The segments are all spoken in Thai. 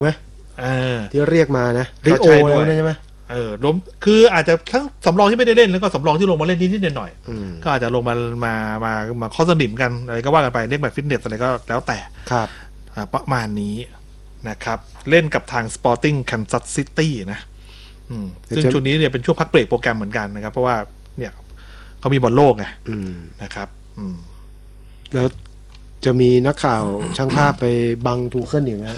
ไหมที่เรียกมานะริโอเลยใช่ไหมล้มคืออาจจะทั้งสำรองที่ไม่ได้เล่นแล้วก็สำรองที่ลงมาเล่นนิดๆหน่อยๆก็อาจจะลงมาข้อสนิมกันอะไรก็ว่ากันไปเรียกแบบฟิตเนสอะไรก็แล้วแต่ครับประมาณนี้นะครับเล่นกับทาง Sporting Kansas City นะซึ่งช่วงนี้เนี่ยเป็นช่วงพักเบรกโปรแกรมเหมือนกันนะครับเพราะว่าเนี่ยเขามีบอลโลกไงนะครับแล้วจะมีนักข่าวช่างภาพไปบังทูเคิลอย่างนี้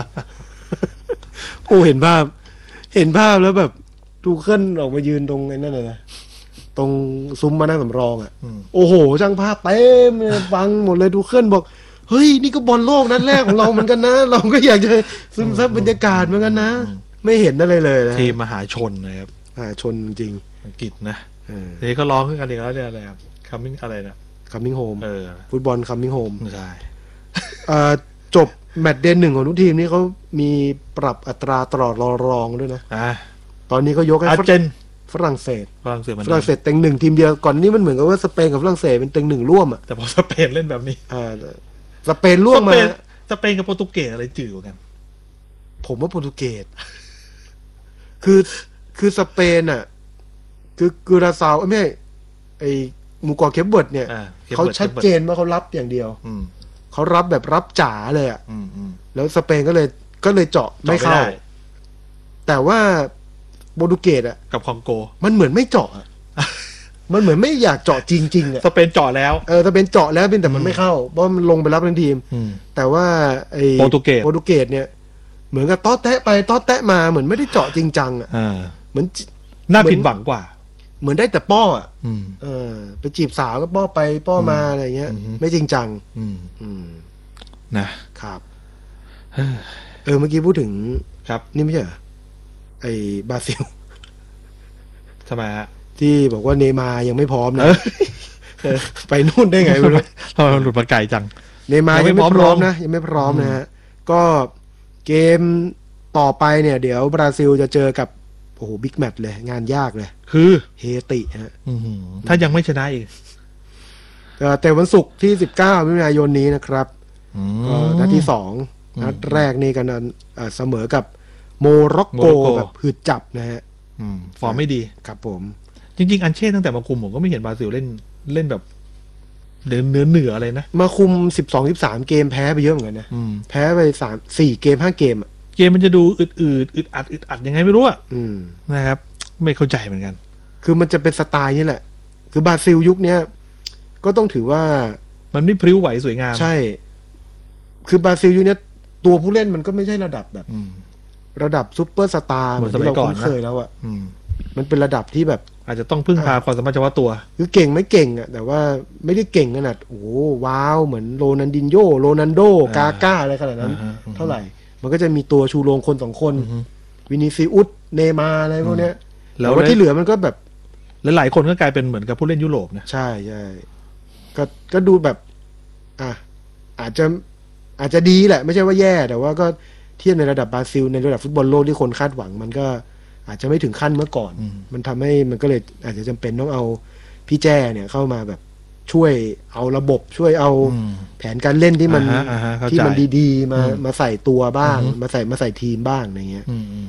โอ้เห็นภาพแล้วแบบทูเคิลออกมายืนตรงไอ้นั่นนะตรงซุ้มมานั่งสำรองอ่ะโอ้โหช่างภาพเต็มบังหมดเลยทูเคิลบอกเฮ้ยนี่ก็บอลโลกนัดแรกของเราเหมือนกันนะเราก็อยากจะซึมซับบรรยากาศเหมือนกันนะไม่เห็นอะไรเลยนะทีมมหาชนนะครับมหาชนจริงอังกฤษนะนี่ก็ร้องขึ้นกันอีกแล้วเนี่ยอะไรครับcoming อะไรนะ coming home ฟุตบอล coming home ใช่จบแมตช์เดย์1ของทุกทีมนี่เขามีปรับอัตราตลอดรองด้วยนะตอนนี้ก็ยกให้ฝรั่งเศสเต็ง1ทีมเดียวก่อนนี้มันเหมือนกับว่าสเปนกับฝรั่งเศสเป็นเต็ง1ร่วมอ่ะแต่พอสเปนเล่นแบบนี้สเปนร่วมมาสเปนกับโปรตุเกสอะไรจืดกว่ากันผมว่าโปรตุเกสคือสเปนอ่ะคือกูราซาวไม่ใช่ไอหมู่เกาะเคปเวิร์ดเนี่ยเขาชัดเจนว่าเขารับอย่างเดียวเขารับแบบรับจ๋าเลยอ่ะแล้วสเปนก็เลยเจาะไม่เข้าแต่ว่าโปรตุเกสอ่ะกับคองโกมันเหมือนไม่เจาะมันเหมือนไม่อยากเจาะจริงๆอ่ะสเปนเจาะแล้วสเปนเจาะแล้วเป็นแต่มันไม่เข้าเพราะมันลงไปรับทั้งทีมแต่ว่าไอโปรตุเกสเนี่ยเหมือนกับต๊อดแตะไปต๊อดแตะมาเหมือนไม่ได้เจาะจริงจังอ่ะเหมือนน่าผิดหวังกว่าเหมือนได้แต่ป้ออ่ะไปจีบสาวก็ป้อไปป้อมาอะไรเงี้ยไม่จริงจังนะครับเมื่อกี้พูดถึงครับนี่ไม่ใช่เหรอไอ้บราซิลทำไมฮะที่บอกว่าเนย์มาร์ยังไม่พร้อมนะไปนู่นได้ไงไม่รู้ทำไมหลุดมาไกลจังเนย์มาร์ยังไม่พร้อมนะยังไม่พร้อมนะฮะก็เกมต่อไปเนี่ยเดี๋ยวบราซิลจะเจอกับโอ้โหบิ๊กแมตช์เลยงานยากเลยคือเฮติฮะถ้ายังไม่ชนะอีกแต่วันศุกร์ที่19มิถุนายนนี้นะครับก็นัดที่2นัดแรกนี่กันเสมอกับโมร็อกโกแบบหืดจับนะฮะฟอร์มไม่ดีครับผมจริงๆอันเช่ตั้งแต่มาคุมผมก็ไม่เห็นบราซิลเล่นแบบเหนืออะไรนะมาคุม 12-13 เกมแพ้ไปเยอะเหมือนกันนะแพ้ไป3-4 เกม 5 เกมอ่ะเกมมันจะดูอึดอัดยังไงไม่รู้อ่ะนะครับไม่เข้าใจเหมือนกันคือมันจะเป็นสไตล์นี่แหละคือบราซิลยุคนี้ก็ต้องถือว่ามันไม่พริ้วไหวสวยงามใช่คือบราซิลยุคนี้ตัวผู้เล่นมันก็ไม่ใช่ระดับแบบระดับซุปเปอร์สตาร์เหมือนที่เราคุ้นเคยแล้วอ่ะมันเป็นระดับที่แบบอาจจะต้องพึ่งพาความสามารถเฉพาะตัวคือเก่งไม่เก่งอ่ะแต่ว่าไม่ได้เก่งขนาดโอ้ว้าวเหมือนโรนัลดินโญ่โรนัลโดกาก้าอะไรขนาดนั้นเท่าไหร่มันก็จะมีตัวชูโรงคน2คนวินิซิอุสเนย์มาร์อะไรพวกเนี้ยแล้วที่เหลือมันก็แบบหลายๆคนก็กลายเป็นเหมือนกับผู้เล่นยุโรปนะใช่ก็ดูแบบอาจจะดีแหละไม่ใช่ว่าแย่แต่ว่าก็เทียบในระดับบราซิลในระดับฟุตบอลโลกที่คนคาดหวังมันก็อาจจะไม่ถึงขั้นเมื่อก่อนมันทำให้มันก็เลยอาจจะจำเป็นต้องเอาพี่แจ้เนี่ยเข้ามาแบบช่วยเอาระบบช่วยเอาแผนการเล่นที่มันดีๆมาใส่ตัวบ้างมาใส่ทีมบ้างอะไรเงี้ย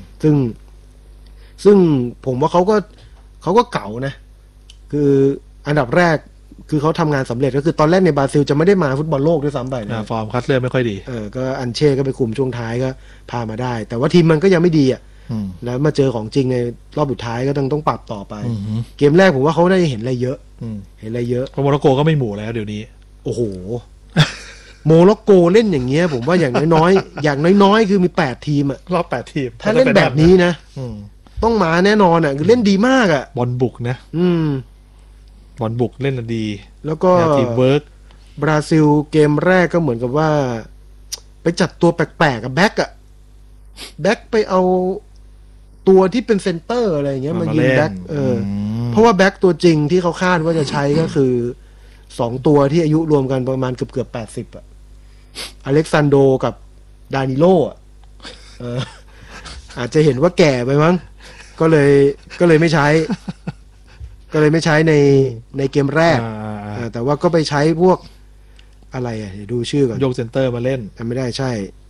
ซึ่งผมว่าเขาก็เก่านะคืออันดับแรกคือเขาทำงานสำเร็จก็คือตอนแรกในบราซิลจะไม่ได้มาฟุตบอลโลกด้วยซ้ำไปนะฟอร์มคัดเลือกไม่ค่อยดีก็อันเช่ก็ไปคุมช่วงท้ายก็พามาได้แต่ว่าทีมมันก็ยังไม่ดีอ่ะแล้วมาเจอของจริงในรอบสุดท้ายก็ต้องปรับต่อไปเกมแรกผมว่าเขาได้เห็นอะไรเยอะเพราะโมร็อกโกก็ไม่หมู่แล้วเดี๋ยวนี้โอ้โหโมร็อกโกเล่นอย่างเงี้ยผมว่าอย่างน้อยๆอย่างน้อยๆคือมี8ทีมอ่ะรอบ8ทีมถ้าเล่นแบบนี้นะต้องมาแน่นอนอ่ะคือเล่นดีมากอ่ะบอลบุกนะบอลบุกเล่นดีแล้วก็ทีมเวิร์กบราซิลเกมแรกก็เหมือนกับว่าไปจัดตัวแปลกๆกับแบ็คไปเอาตัวที่เป็นเซนเตอร์อะไรอย่างเงี้ยมายิงแบ็คเพราะว่าแบ็คตัวจริงที่เขาคาดว่าจะใช้ก็คือ2ตัวที่อายุรวมกันประมาณเกือบ80อ่ะอเล็กซานโดกับดานิโลอ่ะอาจจะเห็นว่าแก่ไปมั้งก็เลยไม่ใช้ในเกมแรกแต่ว่าก็ไปใช้พวกอะไรอ่ะดูชื่อก่อนโยกเซนเตอร์มาเล่นไม่ได้ใช่